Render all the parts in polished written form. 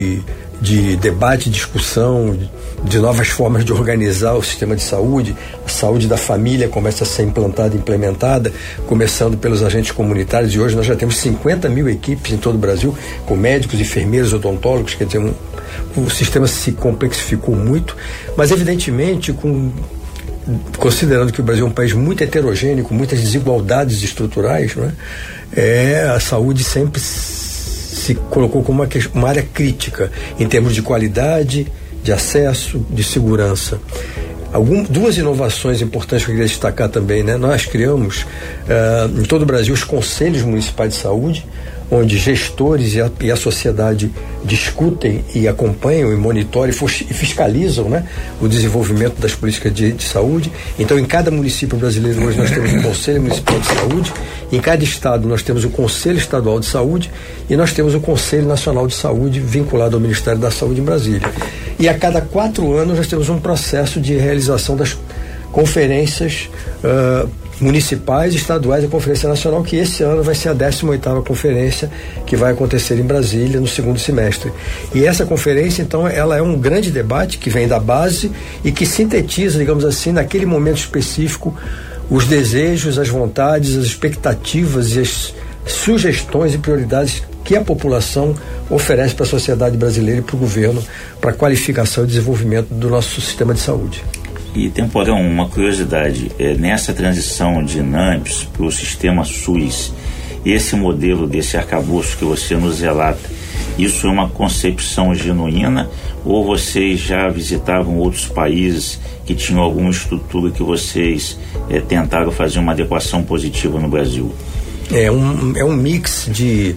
de debate, discussão, de novas formas de organizar o sistema de saúde. A saúde da família começa a ser implantada e implementada, começando pelos agentes comunitários, e hoje nós já temos 50 mil equipes em todo o Brasil, com médicos, enfermeiros, odontólogos. Quer dizer, o sistema se complexificou muito, mas evidentemente considerando que o Brasil é um país muito heterogêneo, com muitas desigualdades estruturais, não é? A saúde sempre se colocou como uma área crítica em termos de qualidade, de acesso, de segurança. Duas inovações importantes que eu queria destacar também, né? Nós criamos em todo o Brasil os conselhos municipais de saúde, onde gestores e a sociedade discutem e acompanham e monitoram e fiscalizam, né, o desenvolvimento das políticas de saúde. Então, em cada município brasileiro hoje nós temos um Conselho Municipal de Saúde, em cada estado nós temos o Conselho Estadual de Saúde e nós temos o Conselho Nacional de Saúde vinculado ao Ministério da Saúde em Brasília. E a cada 4 anos nós temos um processo de realização das conferências municipais, estaduais e Conferência Nacional, que esse ano vai ser a 18ª conferência que vai acontecer em Brasília no segundo semestre. E essa conferência, então, ela é um grande debate que vem da base e que sintetiza, digamos assim, naquele momento específico, os desejos, as vontades, as expectativas e as sugestões e prioridades que a população oferece para a sociedade brasileira e para o governo para a qualificação e desenvolvimento do nosso sistema de saúde. E, Temporão, uma curiosidade, nessa transição de INAMPS para o sistema SUS, esse modelo desse arcabouço que você nos relata, isso é uma concepção genuína ou vocês já visitavam outros países que tinham alguma estrutura que vocês tentaram fazer uma adequação positiva no Brasil? É um mix de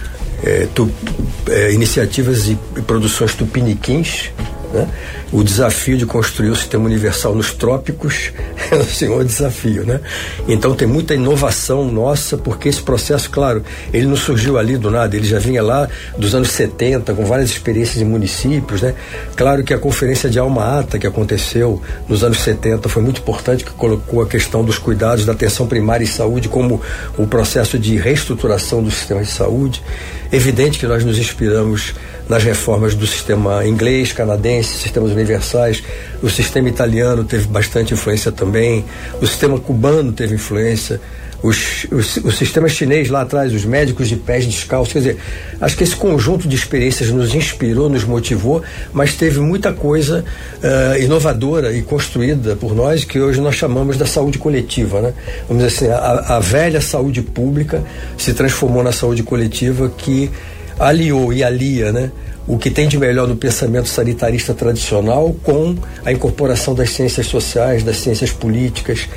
iniciativas e produções tupiniquins, né? O desafio de construir o sistema universal nos trópicos é o senhor desafio, né? Então tem muita inovação nossa, porque esse processo, claro, ele não surgiu ali do nada, ele já vinha lá dos anos 70, com várias experiências em municípios, né? Claro que a conferência de Alma-Ata, que aconteceu nos anos 70, foi muito importante, que colocou a questão dos cuidados da atenção primária e saúde como o processo de reestruturação do sistema de saúde. Evidente que nós nos inspiramos nas reformas do sistema inglês, canadense, sistemas universais. O sistema italiano teve bastante influência também, o sistema cubano teve influência, o sistema chinês lá atrás, os médicos de pés descalços. Quer dizer, acho que esse conjunto de experiências nos inspirou, nos motivou, mas teve muita coisa inovadora e construída por nós, que hoje nós chamamos da saúde coletiva, né? Vamos dizer assim, a velha saúde pública se transformou na saúde coletiva, que aliou e alia, né, o que tem de melhor no pensamento sanitarista tradicional com a incorporação das ciências sociais, das ciências políticas,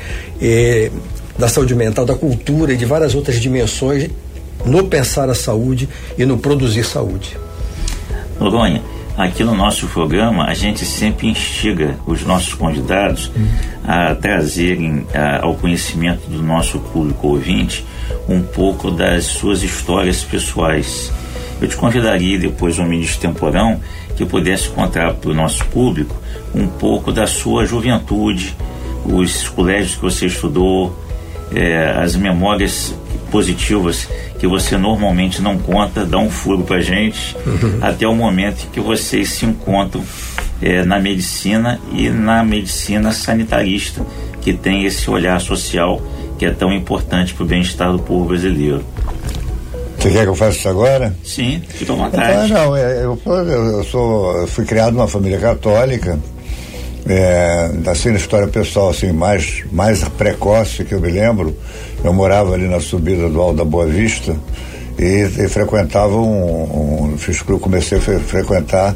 da saúde mental, da cultura e de várias outras dimensões no pensar a saúde e no produzir saúde. Noronha, aqui no nosso programa a gente sempre instiga os nossos convidados a trazerem ao conhecimento do nosso público ouvinte um pouco das suas histórias pessoais. Eu te convidaria depois, o ministro Temporão, que pudesse contar para o nosso público um pouco da sua juventude, os colégios que você estudou, as memórias positivas que você normalmente não conta, dá um furo para a gente, até o momento em que vocês se encontram na medicina e na medicina sanitarista, que tem esse olhar social que é tão importante para o bem-estar do povo brasileiro. Você quer que eu faça isso agora? Sim, fica à vontade. Eu fui criado numa família católica, assim, na história pessoal, assim, mais precoce que eu me lembro. Eu morava ali na subida do Alto da Boa Vista e frequentava comecei a frequentar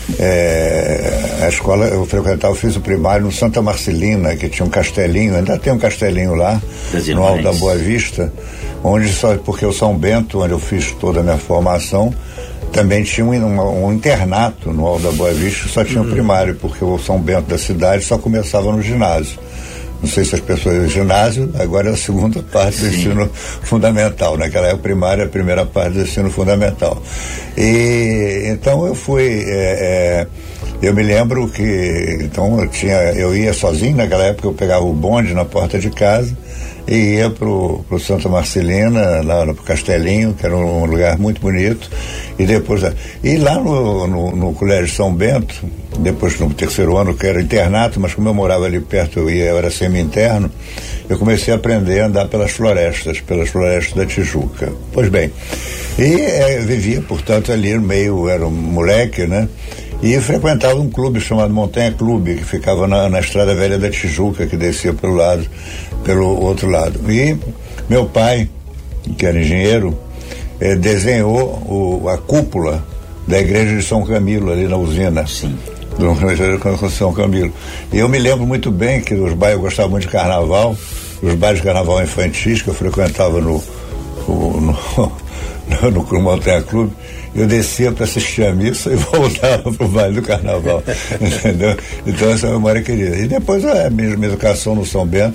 a escola. Eu fiz o primário no Santa Marcelina, que tinha um castelinho, ainda tem um castelinho lá, no Alto da Boa Vista, porque o São Bento, onde eu fiz toda a minha formação, também tinha um internato no Alto da Boa Vista, só tinha o primário, porque o São Bento da cidade só começava no ginásio. não sei se as pessoas, ginásio, agora é a segunda parte do ensino fundamental, naquela época primária, a primeira parte do ensino fundamental. E então eu fui, eu me lembro que, então eu ia sozinho, naquela época eu pegava o bonde na porta de casa e ia pro Santa Marcelina, lá pro Castelinho, que era um lugar muito bonito, e depois, e lá no Colégio São Bento, depois no terceiro ano, que era internato, mas como eu morava ali perto, eu era semi-interno, eu comecei a aprender a andar pelas florestas da Tijuca. Pois bem, e vivia, portanto, ali no meio, era um moleque, né? E frequentava um clube chamado Montanha Clube, que ficava na Estrada Velha da Tijuca, que descia pelo outro lado. E meu pai, que era engenheiro, desenhou a cúpula da igreja de São Camilo, ali na usina. Sim. Do São Camilo. E eu me lembro muito bem que eu gostava muito de carnaval, os bailes de carnaval infantis que eu frequentava no Montanha Clube. Eu descia para assistir a missa e voltava para o baile do carnaval, entendeu? Então essa é a memória querida. E depois a minha educação no São Bento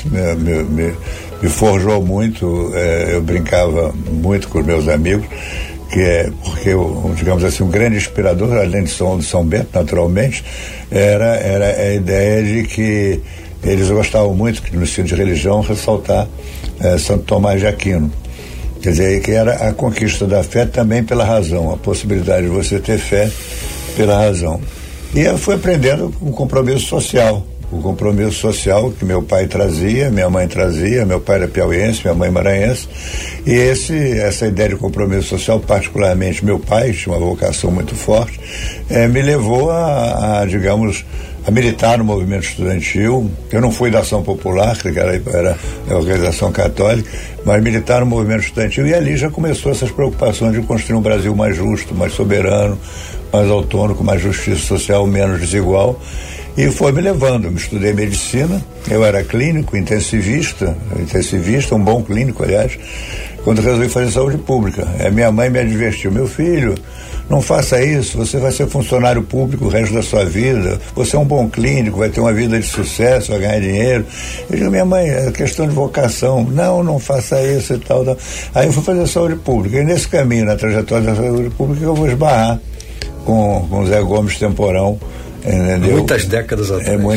me forjou muito, eu brincava muito com os meus amigos, porque digamos assim, um grande inspirador, além de São Bento, naturalmente, era a ideia de que eles gostavam muito, que no ensino de religião, ressaltar Santo Tomás de Aquino. Quer dizer, que era a conquista da fé também pela razão, a possibilidade de você ter fé pela razão. E eu fui aprendendo o compromisso social que meu pai trazia, minha mãe trazia, meu pai era piauiense, minha mãe maranhense, e essa ideia de compromisso social, particularmente meu pai, tinha uma vocação muito forte, me levou a militar no movimento estudantil. Eu não fui da Ação Popular, que era a organização católica, mas militar no movimento estudantil, e ali já começou essas preocupações de construir um Brasil mais justo, mais soberano, mais autônomo, com mais justiça social, menos desigual, e foi me levando. Eu estudei medicina, eu era clínico, intensivista, um bom clínico, aliás, quando resolvi fazer saúde pública. Minha mãe me advertiu: meu filho, não faça isso, você vai ser funcionário público o resto da sua vida, você é um bom clínico, vai ter uma vida de sucesso, vai ganhar dinheiro. Eu digo: minha mãe, é questão de vocação, não faça isso e tal. Aí eu fui fazer saúde pública, e nesse caminho, na trajetória da saúde pública, eu vou esbarrar com o Zé Gomes Temporão, entendeu? Muitas décadas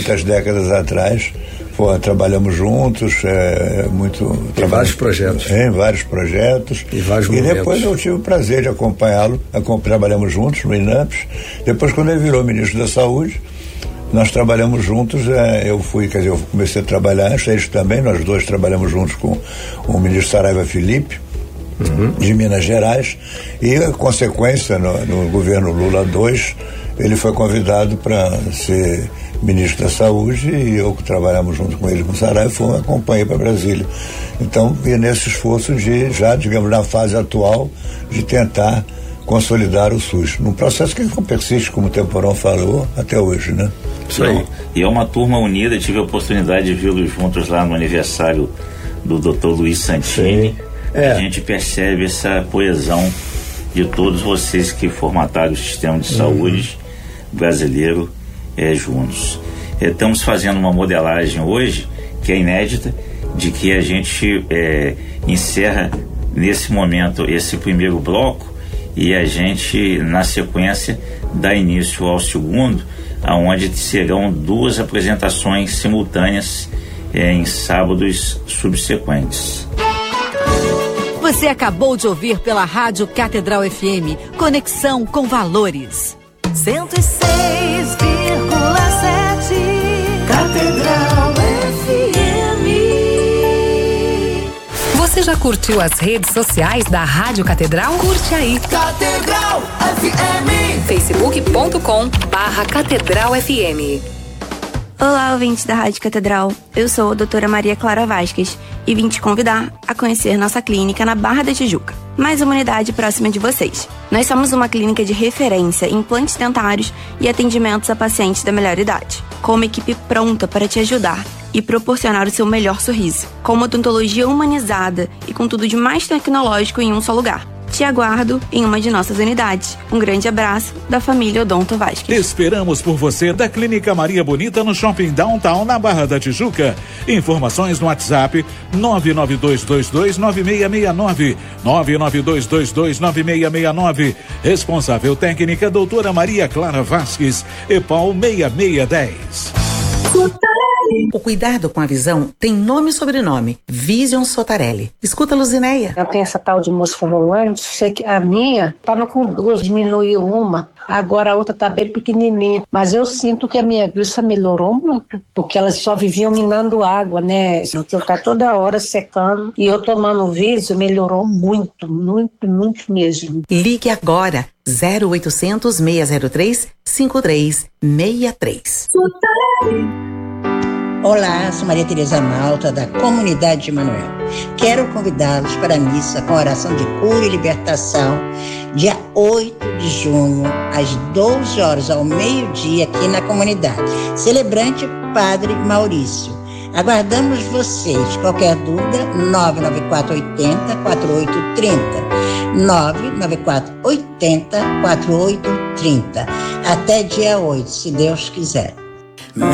atrás. Trabalhamos juntos, em vários projetos. E vários momentos. Depois eu tive o prazer de acompanhá-lo, trabalhamos juntos no INAMPS. Depois, quando ele virou ministro da Saúde, nós trabalhamos juntos, eu comecei a trabalhar, eles também, nós dois trabalhamos juntos com o ministro Saraiva Felipe, de Minas Gerais, e a consequência, no governo Lula II, ele foi convidado para ser ministro da Saúde, e eu, que trabalhamos junto com ele, com o Saraiva, acompanhei para Brasília. Então, e nesse esforço de, já, digamos, na fase atual, de tentar consolidar o SUS, num processo que persiste, como o Temporão falou, até hoje, né? Isso aí. E é uma turma unida. Tive a oportunidade de vê-los juntos lá no aniversário do Dr. Luiz Santini. A gente percebe essa coesão de todos vocês que formataram o sistema de saúde brasileiro juntos. Estamos fazendo uma modelagem hoje que é inédita, de que a gente encerra nesse momento esse primeiro bloco, e a gente, na sequência, dá início ao segundo, aonde serão 2 apresentações simultâneas em sábados subsequentes. Você acabou de ouvir pela Rádio Catedral FM, Conexão com Valores. 106,7 Catedral FM. Você já curtiu as redes sociais da Rádio Catedral? Curte aí. Catedral FM. Facebook.com/Catedral FM. Olá, ouvintes da Rádio Catedral. Eu sou a doutora Maria Clara Vasquez e vim te convidar a conhecer nossa clínica na Barra da Tijuca, mais uma unidade próxima de vocês. Nós somos uma clínica de referência em implantes dentários e atendimentos a pacientes da melhor idade, com uma equipe pronta para te ajudar e proporcionar o seu melhor sorriso, com uma odontologia humanizada e com tudo de mais tecnológico em um só lugar. Te aguardo em uma de nossas unidades. Um grande abraço da família Odonto Vasquez. Esperamos por você da Clínica Maria Bonita no Shopping Downtown, na Barra da Tijuca. Informações no WhatsApp 992229669. 992229669. Responsável técnica doutora Maria Clara Vasquez, EPAL 6610. O cuidado com a visão tem nome e sobrenome: Vision Sotarelli. Escuta, Luzineia. Eu tenho essa tal de mosforolante, sei que a minha estava com 2, diminuiu uma, agora a outra está bem pequenininha. Mas eu sinto que a minha vista melhorou muito, porque elas só viviam minando água, né? Porque eu tá toda hora secando e eu tomando Vision melhorou muito, muito, muito mesmo. Ligue agora, 0800 603 5363. Olá, sou Maria Tereza Malta, da Comunidade de Manoel. Quero convidá-los para a missa com oração de cura e libertação, dia 8 de junho, às 12 horas ao meio-dia, aqui na comunidade. Celebrante Padre Maurício. Aguardamos vocês. Qualquer dúvida, 99480-4830. 99480-4830. Até dia 8, se Deus quiser.